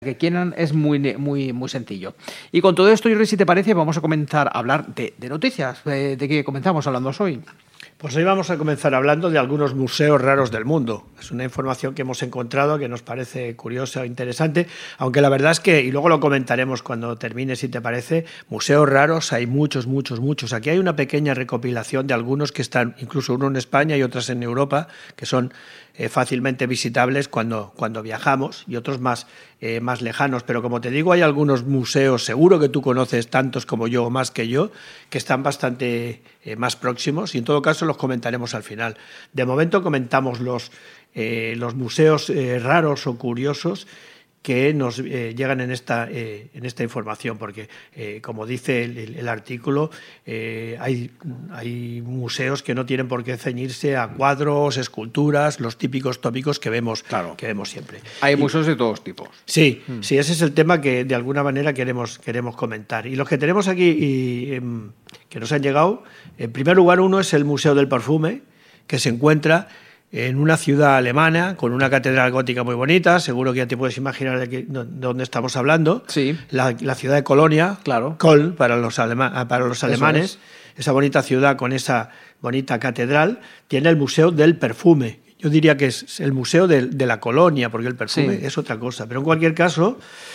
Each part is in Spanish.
que quieran, es muy sencillo. Y con todo esto, Jordi, si te parece, vamos a comenzar a hablar de noticias. ¿De qué comenzamos hablando hoy? Pues hoy vamos a comenzar hablando de algunos museos raros del mundo. Es una información que hemos encontrado que nos parece curiosa e interesante, aunque la verdad es que, y luego lo comentaremos cuando termine si te parece, museos raros hay muchos. Aquí hay una pequeña recopilación de algunos que están, incluso uno en España y otros en Europa, que son fácilmente visitables cuando viajamos, y otros más lejanos. Pero como te digo, hay algunos museos, seguro que tú conoces tantos como yo o más que yo, que están bastante más próximos, y en todo caso los comentaremos al final. De momento comentamos los museos raros o curiosos que nos llegan en esta información, porque como dice el artículo, hay museos que no tienen por qué ceñirse a cuadros, esculturas, los típicos tópicos que vemos, claro, que vemos siempre. Hay museos de todos tipos. Sí, sí, ese es el tema que de alguna manera queremos comentar. Y los que tenemos aquí que nos han llegado, en primer lugar, uno es el Museo del Perfume, que se encuentra en una ciudad alemana con una catedral gótica muy bonita. Seguro que ya te puedes imaginar de dónde estamos hablando. Sí. La ciudad de Colonia, claro. Köln para los alemanes. Esa bonita ciudad con esa bonita catedral tiene el Museo del Perfume. Yo diría que es el Museo de la Colonia, porque el perfume es otra cosa. Pero en cualquier caso,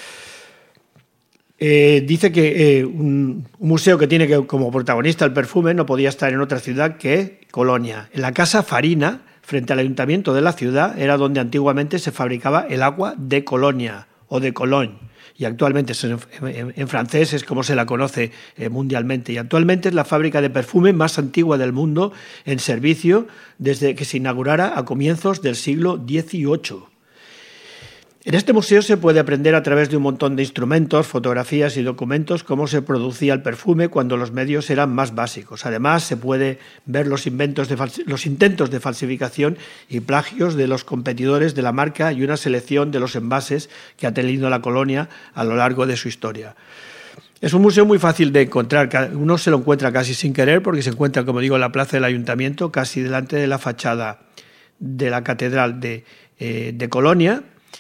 dice que un museo que tiene como protagonista el perfume no podía estar en otra ciudad que Colonia. En la Casa Farina, frente al ayuntamiento de la ciudad, era donde antiguamente se fabricaba el agua de Colonia o de Cologne, y actualmente en francés es como se la conoce mundialmente, y actualmente es la fábrica de perfume más antigua del mundo en servicio desde que se inaugurara a comienzos del siglo XVIII. En este museo se puede aprender a través de un montón de instrumentos, fotografías y documentos cómo se producía el perfume cuando los medios eran más básicos. Además, se puede ver los intentos de falsificación y plagios de los competidores de la marca y una selección de los envases que ha tenido la Colonia a lo largo de su historia. Es un museo muy fácil de encontrar. Uno se lo encuentra casi sin querer porque se encuentra, como digo, en la plaza del ayuntamiento, casi delante de la fachada de la catedral de Colonia.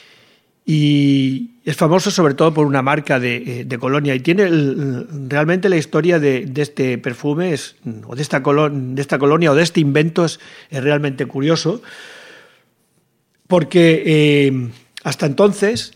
Y es famoso sobre todo por una marca de Colonia, y tiene realmente la historia de este perfume o de esta colonia o de este invento es realmente curioso, porque hasta entonces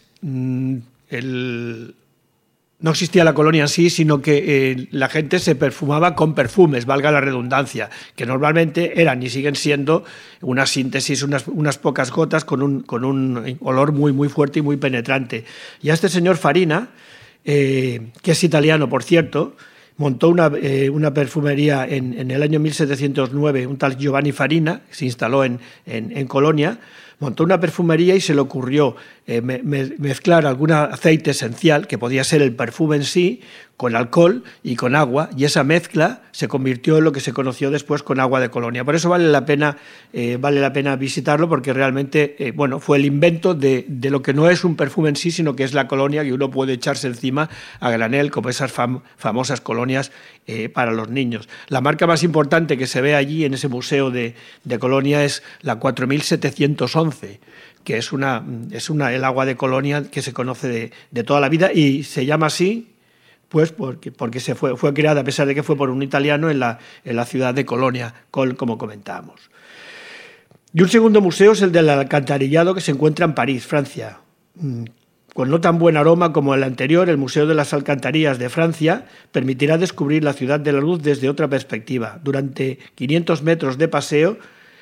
no existía la Colonia en sí, sino que la gente se perfumaba con perfumes, valga la redundancia, que normalmente eran y siguen siendo una síntesis, unas pocas gotas con un olor muy fuerte y muy penetrante. Y a este señor Farina, que es italiano, por cierto, montó una perfumería en el año 1709, un tal Giovanni Farina, que se instaló en Colonia. Montó una perfumería y se le ocurrió mezclar algún aceite esencial, que podía ser el perfume en sí, con alcohol y con agua, y esa mezcla se convirtió en lo que se conoció después con agua de Colonia. Por eso vale la pena visitarlo, porque realmente fue el invento de lo que no es un perfume en sí, sino que es la Colonia que uno puede echarse encima a granel, como esas famosas colonias para los niños. La marca más importante que se ve allí en ese museo de Colonia es la 4711, que es el agua de Colonia que se conoce de toda la vida, y se llama así pues porque fue creada, a pesar de que fue por un italiano, en la ciudad de Colonia, como comentábamos. Y un segundo museo es el del alcantarillado, que se encuentra en París, Francia. Con no tan buen aroma como el anterior, el Museo de las Alcantarillas de Francia permitirá descubrir la ciudad de la luz desde otra perspectiva. Durante 500 metros de paseo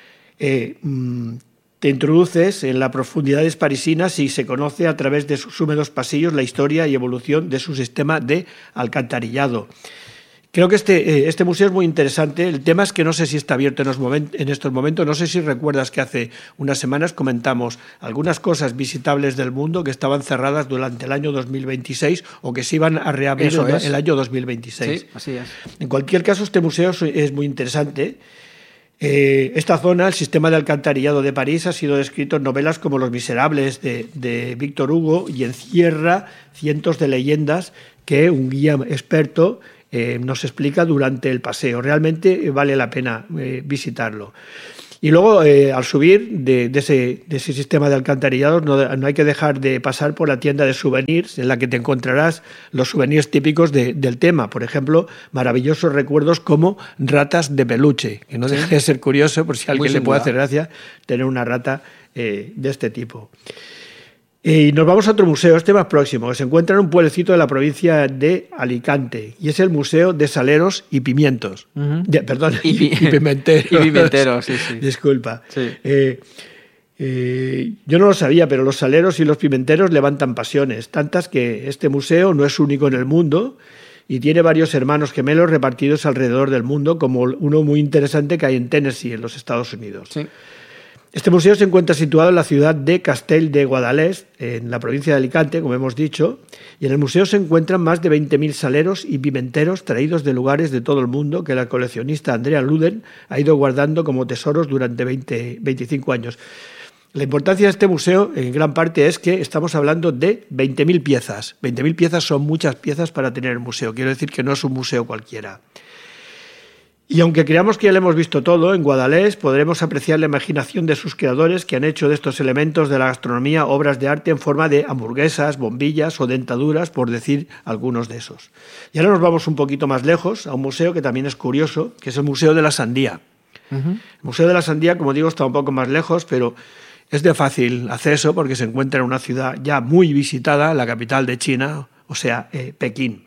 te introduces en las profundidades parisinas y se conoce a través de sus húmedos pasillos la historia y evolución de su sistema de alcantarillado. Creo que este museo es muy interesante. El tema es que no sé si está abierto en estos momentos. No sé si recuerdas que hace unas semanas comentamos algunas cosas visitables del mundo que estaban cerradas durante el año 2026 o que se iban a reabrir el año 2026. Sí, así es. En cualquier caso, este museo es muy interesante. Esta zona, el sistema de alcantarillado de París, ha sido descrito en novelas como Los Miserables de Víctor Hugo, y encierra cientos de leyendas que un guía experto nos explica durante el paseo. Realmente vale la pena visitarlo. Y luego, al subir de ese sistema de alcantarillados, no hay que dejar de pasar por la tienda de souvenirs, en la que te encontrarás los souvenirs típicos del tema. Por ejemplo, maravillosos recuerdos como ratas de peluche, que no deja de ser curioso, por si a alguien le puede hacer gracia tener una rata de este tipo. Y nos vamos a otro museo, este más próximo, que se encuentra en un pueblecito de la provincia de Alicante, y es el Museo de Saleros y Pimientos. Perdón, y pimenteros. Y pimenteros, sí. Disculpa. Sí. Yo no lo sabía, pero los saleros y los pimenteros levantan pasiones, tantas que este museo no es único en el mundo y tiene varios hermanos gemelos repartidos alrededor del mundo, como uno muy interesante que hay en Tennessee, en los Estados Unidos. Sí. Este museo se encuentra situado en la ciudad de Castell de Guadalest, en la provincia de Alicante, como hemos dicho, y en el museo se encuentran más de 20.000 saleros y pimenteros traídos de lugares de todo el mundo que la coleccionista Andrea Luden ha ido guardando como tesoros durante 25 años. La importancia de este museo, en gran parte, es que estamos hablando de 20.000 piezas. 20.000 piezas son muchas piezas para tener el museo. Quiero decir que no es un museo cualquiera. Y aunque creamos que ya lo hemos visto todo, en Guadalest podremos apreciar la imaginación de sus creadores que han hecho de estos elementos de la gastronomía obras de arte en forma de hamburguesas, bombillas o dentaduras, por decir algunos de esos. Y ahora nos vamos un poquito más lejos, a un museo que también es curioso, que es el Museo de la Sandía. El Museo de la Sandía, como digo, está un poco más lejos, pero es de fácil acceso porque se encuentra en una ciudad ya muy visitada, la capital de China, o sea, Pekín.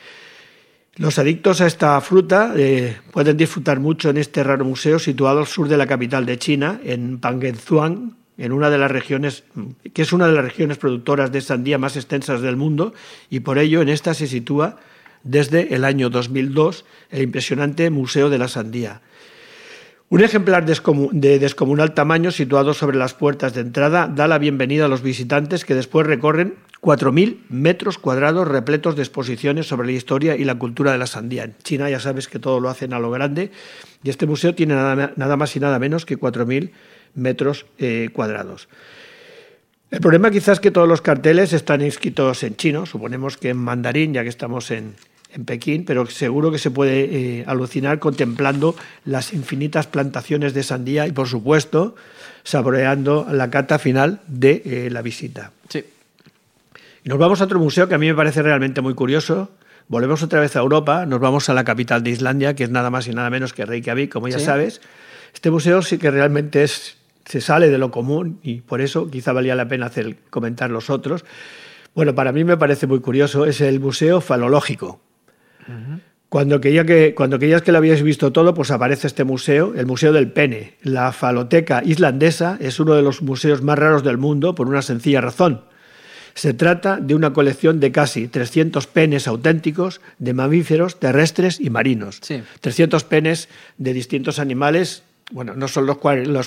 Los adictos a esta fruta pueden disfrutar mucho en este raro museo situado al sur de la capital de China, en Pangenzhuang, en una de las regiones, que es una de las regiones productoras de sandía más extensas del mundo, y por ello en esta se sitúa desde el año 2002 el impresionante Museo de la Sandía. Un ejemplar de descomunal tamaño situado sobre las puertas de entrada da la bienvenida a los visitantes que después recorren 4.000 metros cuadrados repletos de exposiciones sobre la historia y la cultura de la sandía. En China ya sabes que todo lo hacen a lo grande y este museo tiene nada más y nada menos que 4.000 metros cuadrados. El problema quizás es que todos los carteles están escritos en chino, suponemos que en mandarín, ya que estamos en Pekín, pero seguro que se puede alucinar contemplando las infinitas plantaciones de sandía y, por supuesto, saboreando la cata final de la visita. Sí. Y nos vamos a otro museo que a mí me parece realmente muy curioso. Volvemos otra vez a Europa, nos vamos a la capital de Islandia, que es nada más y nada menos que Reykjavik, como ya sabes. Este museo sí que realmente se sale de lo común y por eso quizá valía la pena comentar los otros. Bueno, para mí me parece muy curioso, es el Museo Falológico. Cuando creías que lo habíais visto todo, pues aparece este museo, el Museo del Pene. La faloteca islandesa es uno de los museos más raros del mundo por una sencilla razón. Se trata de una colección de casi 300 penes auténticos de mamíferos terrestres y marinos. Sí. 300 penes de distintos animales. Bueno, no son los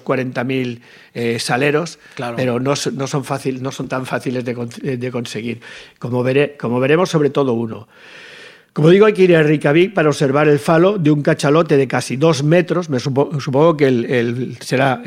40.000 saleros, claro, pero no son tan fáciles de conseguir. Como veremos, sobre todo uno. Como digo, hay que ir a Reykjavik para observar el falo de un cachalote de casi 2 metros. Supongo que el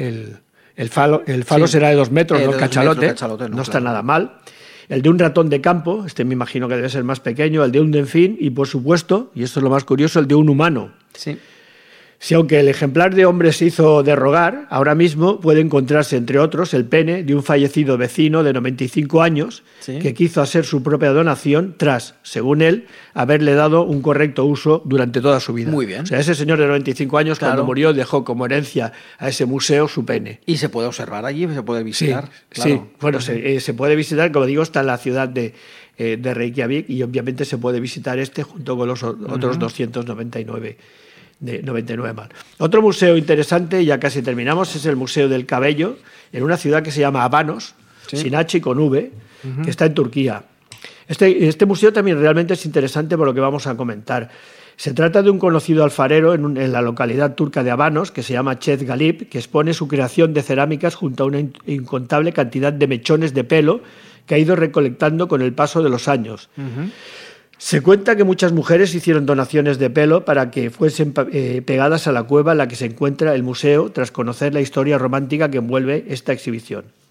falo sí, será de 2 metros, ¿no? El cachalote no está nada mal. El de un ratón de campo, este me imagino que debe ser más pequeño, el de un delfín y, por supuesto, y esto es lo más curioso, el de un humano. Sí. Si aunque el ejemplar de hombre se hizo de rogar, ahora mismo puede encontrarse, entre otros, el pene de un fallecido vecino de 95 años que quiso hacer su propia donación tras, según él, haberle dado un correcto uso durante toda su vida. Muy bien. O sea, ese señor de 95 años, cuando murió, dejó como herencia a ese museo su pene. Y se puede observar allí, se puede visitar. Sí, claro. Sí. Bueno, se puede visitar, como digo, está en la ciudad de Reykjavik y obviamente se puede visitar junto con los otros 299. De 99 más. Otro museo interesante, ya casi terminamos, es el Museo del Cabello, en una ciudad que se llama Abanos, sin H y con V, que está en Turquía. Este museo también realmente es interesante por lo que vamos a comentar. Se trata de un conocido alfarero en la localidad turca de Abanos, que se llama Chet Galip, que expone su creación de cerámicas junto a una incontable cantidad de mechones de pelo que ha ido recolectando con el paso de los años. Se cuenta que muchas mujeres hicieron donaciones de pelo para que fuesen pegadas a la cueva en la que se encuentra el museo tras conocer la historia romántica que envuelve esta exhibición.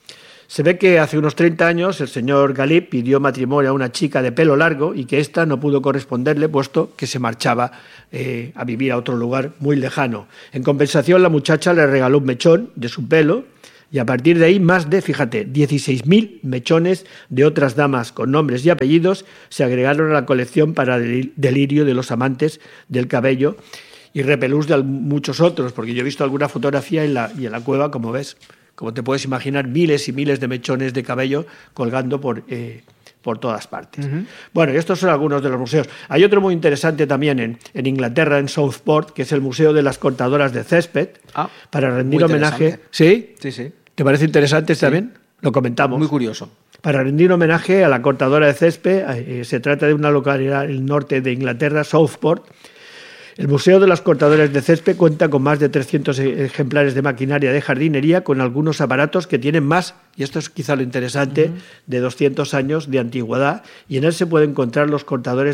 Se ve que hace unos 30 años el señor Galip pidió matrimonio a una chica de pelo largo y que ésta no pudo corresponderle, puesto que se marchaba a vivir a otro lugar muy lejano. En compensación, la muchacha le regaló un mechón de su pelo y a partir de ahí más de, fíjate, 16.000 mechones de otras damas con nombres y apellidos se agregaron a la colección para delirio de los amantes del cabello y repelús de muchos otros, porque yo he visto alguna fotografía y en la cueva, como ves, como te puedes imaginar, miles y miles de mechones de cabello colgando por todas partes. Uh-huh. Bueno, y estos son algunos de los museos. Hay otro muy interesante también en Inglaterra, en Southport, que es el Museo de las Cortadoras de Césped, para rendir homenaje. ¿Sí? Sí, sí. ¿Te parece interesante también? Lo comentamos. Muy curioso. Para rendir homenaje a la cortadora de césped, se trata de una localidad del norte de Inglaterra, Southport. El Museo de las Cortadoras de Césped cuenta con más de 300 ejemplares de maquinaria de jardinería, con algunos aparatos que tienen más, y esto es quizá lo interesante, de 200 años de antigüedad, y en él se pueden encontrar unos cortadores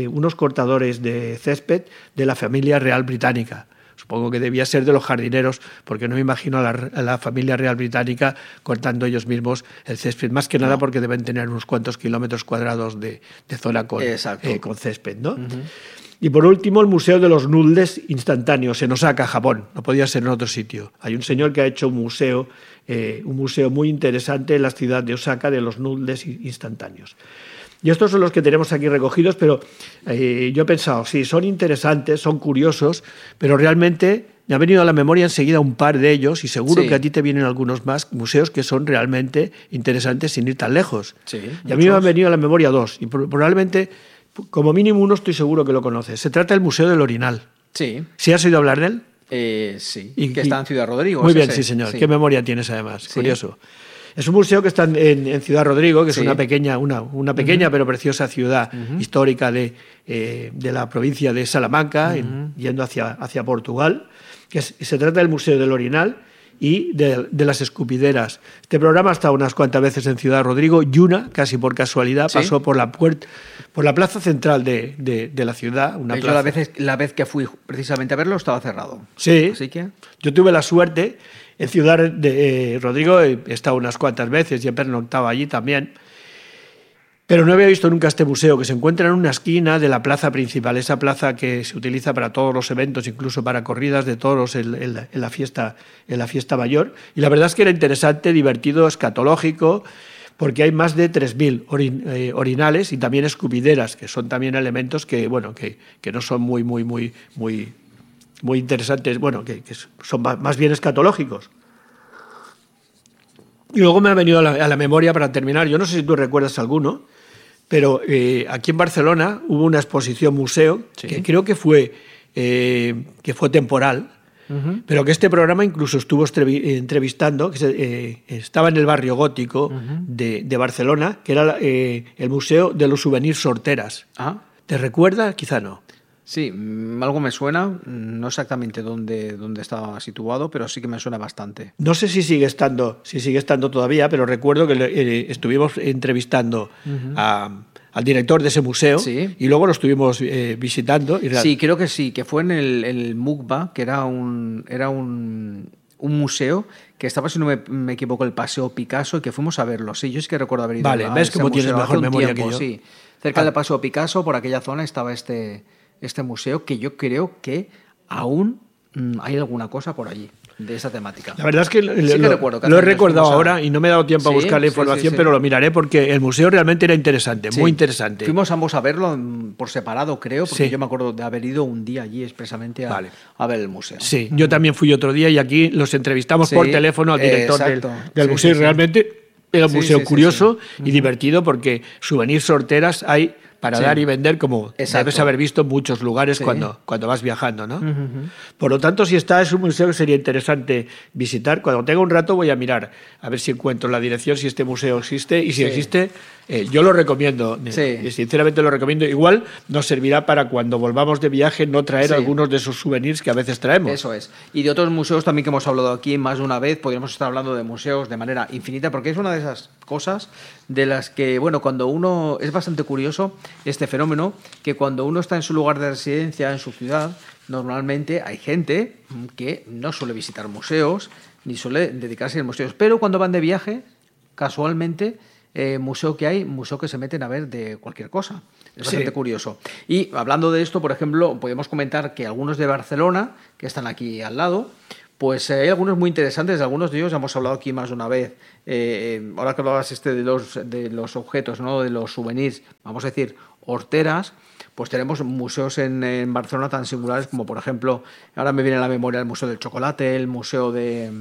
de césped de la familia real británica. Supongo que debía ser de los jardineros, porque no me imagino a la familia real británica cortando ellos mismos el césped, más que nada porque deben tener unos cuantos kilómetros cuadrados de zona con césped, ¿no? Uh-huh. Y por último, el Museo de los Noodles Instantáneos en Osaka, Japón. No podía ser en otro sitio. Hay un señor que ha hecho un museo muy interesante en la ciudad de Osaka de los noodles instantáneos. Y estos son los que tenemos aquí recogidos, pero yo he pensado, sí, son interesantes, son curiosos, pero realmente me ha venido a la memoria enseguida un par de ellos, y seguro que a ti te vienen algunos más, museos que son realmente interesantes sin ir tan lejos. Sí, y a mí me han venido a la memoria dos, y probablemente, como mínimo uno, estoy seguro que lo conoces. Se trata del Museo del Orinal. Sí. ¿Sí has oído hablar de él? Sí, que está en Ciudad Rodrigo. Muy bien, sí, señor. Sí. Qué memoria tienes, además. Sí. Curioso. Es un museo que está en Ciudad Rodrigo, que es una pequeña pero preciosa ciudad histórica de la provincia de Salamanca, yendo hacia Portugal. Se trata del Museo del Orinal y de las escupideras. Este programa ha estado unas cuantas veces en Ciudad Rodrigo y una, casi por casualidad, pasó por la plaza central de la ciudad. Yo la vez que fui precisamente a verlo estaba cerrado. Sí, así que yo tuve la suerte. En Ciudad Rodrigo he estado unas cuantas veces y he pernoctado allí también. Pero no había visto nunca este museo, que se encuentra en una esquina de la plaza principal, esa plaza que se utiliza para todos los eventos, incluso para corridas de toros en la fiesta mayor. Y la verdad es que era interesante, divertido, escatológico, porque hay más de 3.000 orinales y también escupideras, que son también elementos que no son muy interesantes, que son más bien escatológicos. Y luego me ha venido a la memoria, para terminar, yo no sé si tú recuerdas alguno, pero aquí en Barcelona hubo una exposición museo, que creo que fue temporal, pero que este programa incluso estuvo entrevistando, que estaba en el barrio gótico de Barcelona, que era el Museo de los Souvenirs Sorteras. ¿Te recuerdas? Quizá no. Sí, algo me suena, no exactamente dónde estaba situado, pero sí que me suena bastante. No sé si sigue estando todavía, pero recuerdo que estuvimos entrevistando al director de ese museo y luego lo estuvimos visitando. Sí, creo que sí, que fue en el MUCBA, que era un museo que estaba, si no me equivoco, el Paseo Picasso, y que fuimos a verlo. Sí, yo es que recuerdo haber ido a Vale, ves cómo tienes mejor memoria que yo. Sí, cerca del Paseo Picasso, por aquella zona, estaba este museo, que yo creo que aún hay alguna cosa por allí de esa temática. La verdad es que lo he recordado ahora y no me he dado tiempo a buscar la información, pero lo miraré, porque el museo realmente era interesante, muy interesante. Fuimos ambos a verlo por separado, creo, porque yo me acuerdo de haber ido un día allí expresamente a ver el museo. Sí, yo también fui otro día y aquí los entrevistamos por teléfono al director del museo, y realmente era un museo curioso y divertido, porque souvenirs sorteras hay para dar y vender, como debes haber visto en muchos lugares cuando vas viajando, ¿no? Por lo tanto, si es un museo que sería interesante visitar. Cuando tenga un rato voy a mirar a ver si encuentro la dirección, si este museo existe, y si existe, yo lo recomiendo, y sinceramente lo recomiendo. Igual nos servirá para cuando volvamos de viaje no traer algunos de esos souvenirs que a veces traemos. Eso es. Y de otros museos también que hemos hablado aquí más de una vez, podríamos estar hablando de museos de manera infinita, porque es una de esas cosas de las que, cuando uno... Es bastante curioso este fenómeno, que cuando uno está en su lugar de residencia, en su ciudad, normalmente hay gente que no suele visitar museos, ni suele dedicarse a museos, pero cuando van de viaje, casualmente, museo que se meten a ver de cualquier cosa. Es bastante curioso. Y hablando de esto, por ejemplo, podemos comentar que algunos de Barcelona, que están aquí al lado, pues hay algunos muy interesantes. Algunos de ellos ya hemos hablado aquí más de una vez. Ahora que hablabas de los objetos, ¿no? De los souvenirs, vamos a decir, horteras, pues tenemos museos en Barcelona tan singulares como, por ejemplo, ahora me viene a la memoria el Museo del Chocolate, el Museo de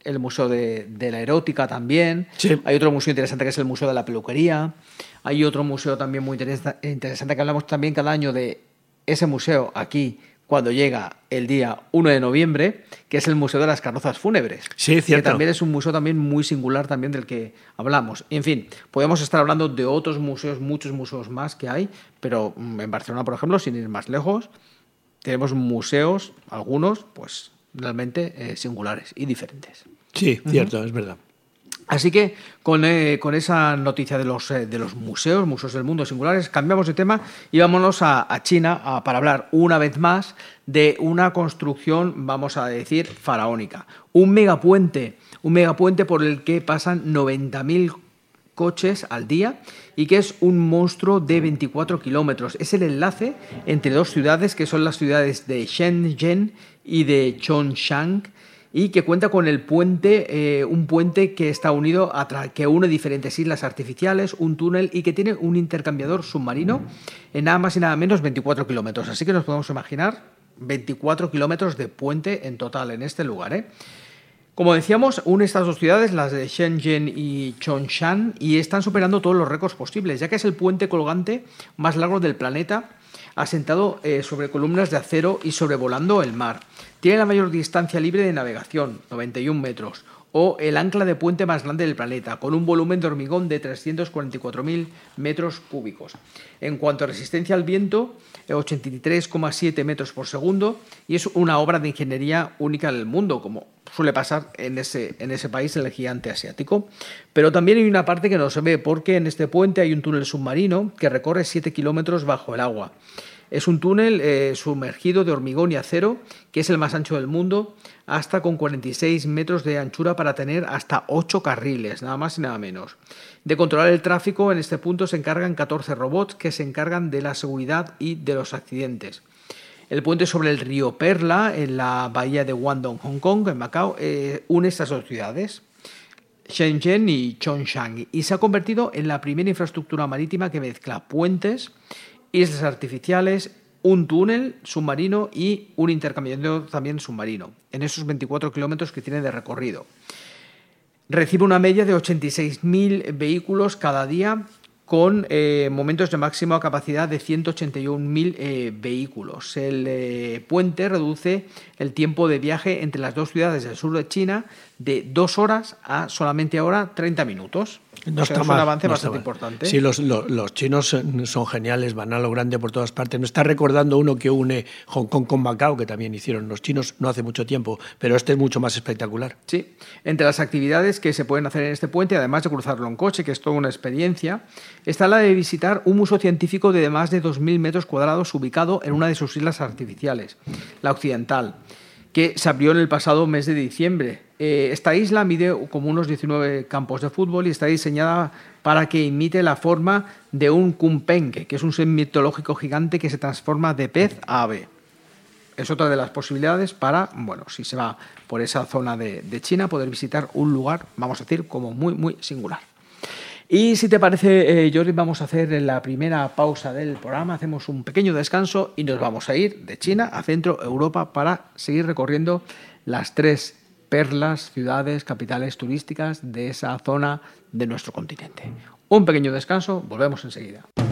la Erótica también. Sí. Hay otro museo interesante que es el Museo de la Peluquería. Hay otro museo también muy interesante que hablamos también cada año de ese museo aquí, cuando llega el día 1 de noviembre, que es el Museo de las Carrozas Fúnebres. Sí, cierto. Que también es un museo también muy singular también del que hablamos. En fin, podemos estar hablando de otros museos, muchos museos más que hay, pero en Barcelona, por ejemplo, sin ir más lejos, tenemos museos, algunos, pues realmente singulares y diferentes. Sí, cierto, es verdad. Así que con esa noticia de los museos del mundo singulares, cambiamos de tema y vámonos a China para hablar una vez más de una construcción, vamos a decir, faraónica. Un megapuente por el que pasan 90.000 coches al día y que es un monstruo de 24 kilómetros. Es el enlace entre dos ciudades que son las ciudades de Shenzhen y de Zhongshan, y que cuenta con el puente, un puente que está unido que une diferentes islas artificiales, un túnel y que tiene un intercambiador submarino en nada más y nada menos 24 kilómetros. Así que nos podemos imaginar 24 kilómetros de puente en total en este lugar, Como decíamos, une estas dos ciudades, las de Shenzhen y Zhongshan, y están superando todos los récords posibles, ya que es el puente colgante más largo del planeta, asentado sobre columnas de acero y sobrevolando el mar. Tiene la mayor distancia libre de navegación, 91 metros, o el ancla de puente más grande del planeta, con un volumen de hormigón de 344.000 metros cúbicos. En cuanto a resistencia al viento, 83,7 metros por segundo, y es una obra de ingeniería única en el mundo, como suele pasar en ese país, el gigante asiático. Pero también hay una parte que no se ve, porque en este puente hay un túnel submarino que recorre 7 kilómetros bajo el agua. Es un túnel sumergido de hormigón y acero, que es el más ancho del mundo, hasta con 46 metros de anchura para tener hasta 8 carriles, nada más y nada menos. De controlar el tráfico, en este punto se encargan 14 robots que se encargan de la seguridad y de los accidentes. El puente sobre el río Perla, en la bahía de Guangdong, Hong Kong, en Macao, une estas dos ciudades, Shenzhen y Zhongshan, y se ha convertido en la primera infraestructura marítima que mezcla puentes, islas artificiales, un túnel submarino y un intercambiador también submarino, en esos 24 kilómetros que tiene de recorrido. Recibe una media de 86.000 vehículos cada día, con momentos de máxima capacidad de 181.000 vehículos. El puente reduce el tiempo de viaje entre las dos ciudades del sur de China de 2 horas a solamente ahora 30 minutos. No está es mal, un avance no bastante importante. Sí, los chinos son geniales, van a lo grande por todas partes. Me está recordando uno que une Hong Kong con Macao, que también hicieron los chinos no hace mucho tiempo, pero este es mucho más espectacular. Sí, entre las actividades que se pueden hacer en este puente, además de cruzarlo en coche, que es toda una experiencia, está la de visitar un museo científico de más de 2.000 metros cuadrados ubicado en una de sus islas artificiales, la Occidental, que se abrió en el pasado mes de diciembre. Esta isla mide como unos 19 campos de fútbol y está diseñada para que imite la forma de un kunpeng, que es un ser mitológico gigante que se transforma de pez a ave. Es otra de las posibilidades para, si se va por esa zona de China, poder visitar un lugar, vamos a decir, como muy, muy singular. Y si te parece, Jordi, vamos a hacer la primera pausa del programa, hacemos un pequeño descanso y nos vamos a ir de China a Centro Europa para seguir recorriendo las 3 perlas, ciudades, capitales turísticas de esa zona de nuestro continente. Un pequeño descanso, volvemos enseguida.